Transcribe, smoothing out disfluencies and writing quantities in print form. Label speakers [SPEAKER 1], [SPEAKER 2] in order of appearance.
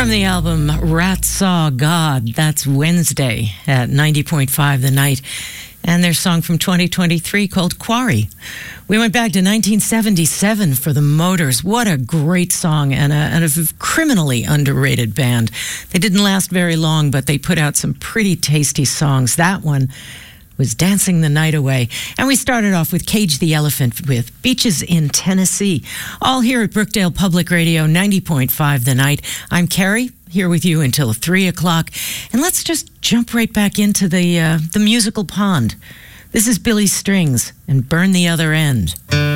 [SPEAKER 1] From the album Rat Saw God, that's Wednesday at 90.5 The Night, and their song from 2023 called Quarry. We went back to 1977 for the Motors. What a great song, and a criminally underrated band. They didn't last very long, but they put out some pretty tasty songs. That one was Dancing the Night Away. And we started off with Cage the Elephant with Beaches in Tennessee. All here at Brookdale Public Radio, 90.5 The Night. I'm Carrie, here with you until 3 o'clock. And let's just jump right back into the musical pond. This is Billy Strings and Burn the Other End.